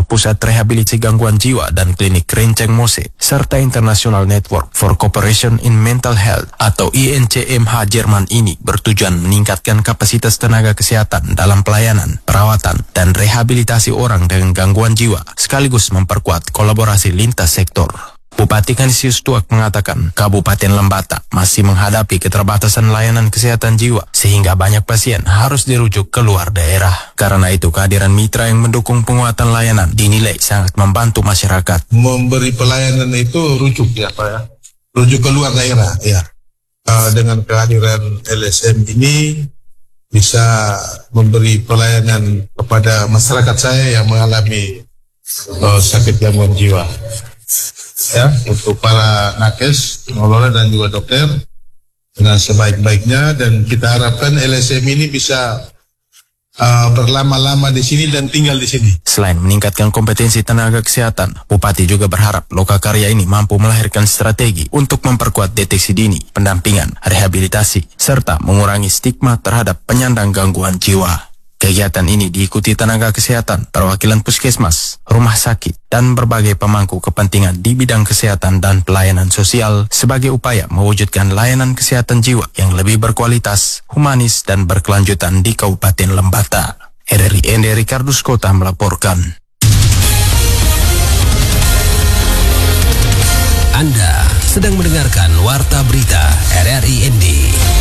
Pusat Rehabilitasi Gangguan Jiwa dan Klinik Renceng Mose, serta International Network for Cooperation in Mental Health atau INCMH Jerman ini bertujuan meningkatkan kapasitas tenaga kesehatan dalam pelayanan, perawatan, dan rehabilitasi orang dengan gangguan jiwa, sekaligus memperkuat kolaborasi lintas sektor. Bupati Kanisius Tuak mengatakan Kabupaten Lembata masih menghadapi keterbatasan layanan kesehatan jiwa sehingga banyak pasien harus dirujuk ke luar daerah. Karena itu kehadiran mitra yang mendukung penguatan layanan dinilai sangat membantu masyarakat. Memberi pelayanan itu rujuk ya Pak ya, rujuk ke luar daerah ya. Dengan kehadiran LSM ini bisa memberi pelayanan kepada masyarakat saya yang mengalami sakit gangguan jiwa. Ya, untuk para nakes, pengelola dan juga dokter dengan sebaik-baiknya, dan kita harapkan LSM ini bisa berlama-lama di sini dan tinggal di sini. Selain meningkatkan kompetensi tenaga kesehatan, Bupati juga berharap Lokakarya ini mampu melahirkan strategi untuk memperkuat deteksi dini, pendampingan, rehabilitasi, serta mengurangi stigma terhadap penyandang gangguan jiwa. Kegiatan ini diikuti tenaga kesehatan, perwakilan puskesmas, rumah sakit, dan berbagai pemangku kepentingan di bidang kesehatan dan pelayanan sosial sebagai upaya mewujudkan layanan kesehatan jiwa yang lebih berkualitas, humanis, dan berkelanjutan di Kabupaten Lembata. RRI Ende Ricardus Kota melaporkan. Anda sedang mendengarkan Warta Berita RRI Ende.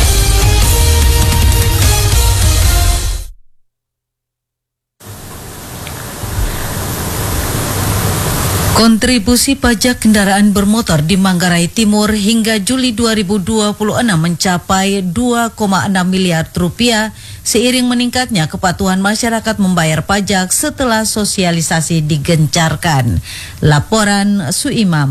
Kontribusi pajak kendaraan bermotor di Manggarai Timur hingga Juli 2026 mencapai 2,6 miliar rupiah seiring meningkatnya kepatuhan masyarakat membayar pajak setelah sosialisasi digencarkan. Laporan Suimam.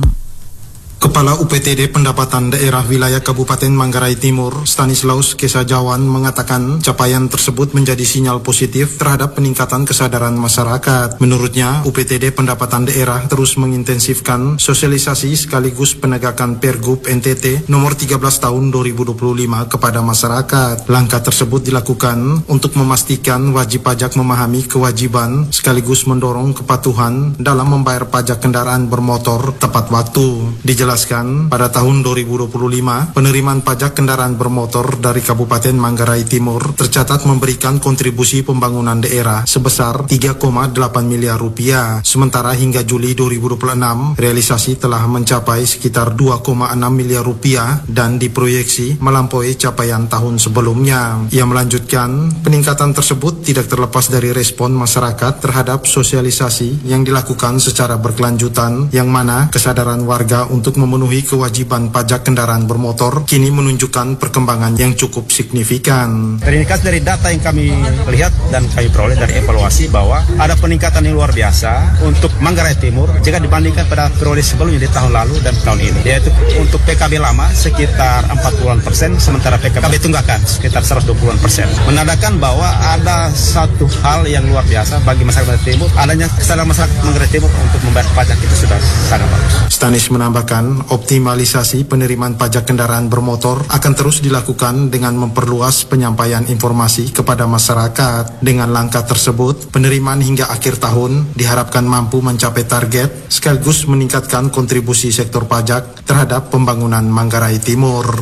Kepala UPTD Pendapatan Daerah Wilayah Kabupaten Manggarai Timur, Stanislaus Kesajawan, mengatakan capaian tersebut menjadi sinyal positif terhadap peningkatan kesadaran masyarakat. Menurutnya, UPTD Pendapatan Daerah terus mengintensifkan sosialisasi sekaligus penegakan Pergub NTT nomor 13 tahun 2025 kepada masyarakat. Langkah tersebut dilakukan untuk memastikan wajib pajak memahami kewajiban sekaligus mendorong kepatuhan dalam membayar pajak kendaraan bermotor tepat waktu. Dijelaskan, pada tahun 2025, penerimaan pajak kendaraan bermotor dari Kabupaten Manggarai Timur tercatat memberikan kontribusi pembangunan daerah sebesar 3,8 miliar rupiah. Sementara hingga Juli 2026, realisasi telah mencapai sekitar 2,6 miliar rupiah dan diproyeksi melampaui capaian tahun sebelumnya. Ia melanjutkan, peningkatan tersebut tidak terlepas dari respon masyarakat terhadap sosialisasi yang dilakukan secara berkelanjutan, yang mana kesadaran warga untuk memenuhi kewajiban pajak kendaraan bermotor kini menunjukkan perkembangan yang cukup signifikan. Terindikasi dari data yang kami lihat dan kami peroleh dari evaluasi bahwa ada peningkatan yang luar biasa untuk Manggarai Timur jika dibandingkan pada periode sebelumnya di tahun lalu dan tahun ini. Yaitu untuk PKB lama sekitar 40%, sementara PKB tunggakan sekitar 120%. Menandakan bahwa ada satu hal yang luar biasa bagi masyarakat Timur, adanya kesadaran masyarakat Manggarai Timur untuk membayar pajak itu sudah sangat bagus. Stanis menambahkan, optimalisasi penerimaan pajak kendaraan bermotor akan terus dilakukan dengan memperluas penyampaian informasi kepada masyarakat. Dengan langkah tersebut, penerimaan hingga akhir tahun diharapkan mampu mencapai target sekaligus meningkatkan kontribusi sektor pajak terhadap pembangunan Manggarai Timur.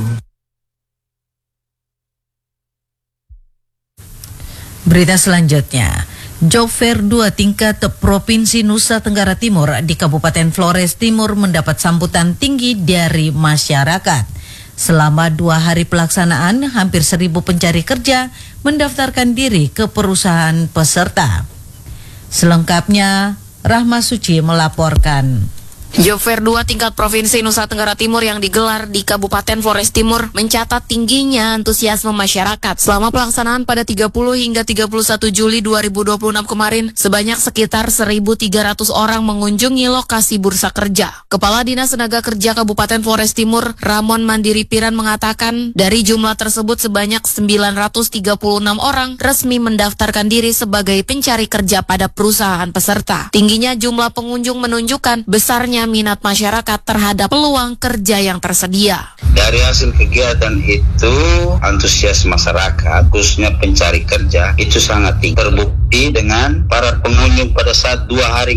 Berita selanjutnya. Job Fair 2 tingkat Provinsi Nusa Tenggara Timur di Kabupaten Flores Timur mendapat sambutan tinggi dari masyarakat. Selama 2 hari pelaksanaan, hampir 1.000 pencari kerja mendaftarkan diri ke perusahaan peserta. Selengkapnya, Rahma Suci melaporkan. Job Fair 2 tingkat Provinsi Nusa Tenggara Timur yang digelar di Kabupaten Flores Timur mencatat tingginya antusiasme masyarakat. Selama pelaksanaan pada 30 hingga 31 Juli 2026 kemarin, sebanyak sekitar 1.300 orang mengunjungi lokasi bursa kerja. Kepala Dinas Tenaga Kerja Kabupaten Flores Timur, Ramon Mandiri Piran mengatakan, dari jumlah tersebut sebanyak 936 orang resmi mendaftarkan diri sebagai pencari kerja pada perusahaan peserta. Tingginya jumlah pengunjung menunjukkan besarnya minat masyarakat terhadap peluang kerja yang tersedia. Dari hasil kegiatan itu, antusias masyarakat, khususnya pencari kerja, itu sangat tinggi. Terbukti dengan para pengunjung pada saat 2 hari